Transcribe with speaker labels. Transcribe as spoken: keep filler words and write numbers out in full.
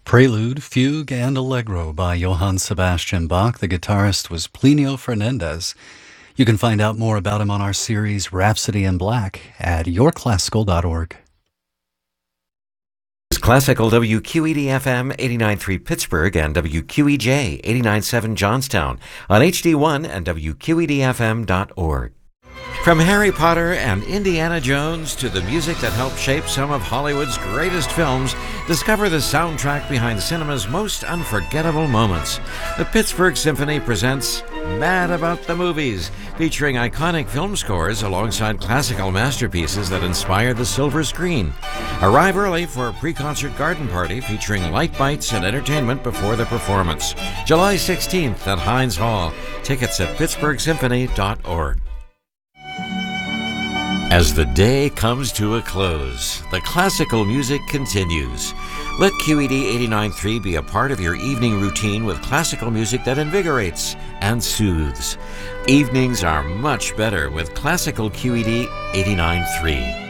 Speaker 1: Prelude, Fugue, and Allegro by Johann Sebastian Bach. The guitarist was Plinio Fernandez. You can find out more about him on our series Rhapsody in Black at your classical dot org.
Speaker 2: Classical W Q E D F M eighty-nine point three Pittsburgh and W Q E J eighty-nine point seven Johnstown on H D one and W Q E D F M dot org. From Harry Potter and Indiana Jones to the music that helped shape some of Hollywood's greatest films, discover the soundtrack behind cinema's most unforgettable moments. The Pittsburgh Symphony presents Mad About the Movies, featuring iconic film scores alongside classical masterpieces that inspired the silver screen. Arrive early for a pre-concert garden party featuring light bites and entertainment before the performance. July sixteenth at Heinz Hall. Tickets at pittsburgh symphony dot org. As the day comes to a close, the classical music continues. Let Q E D eighty-nine point three be a part of your evening routine with classical music that invigorates and soothes. Evenings are much better with classical Q E D eighty-nine point three.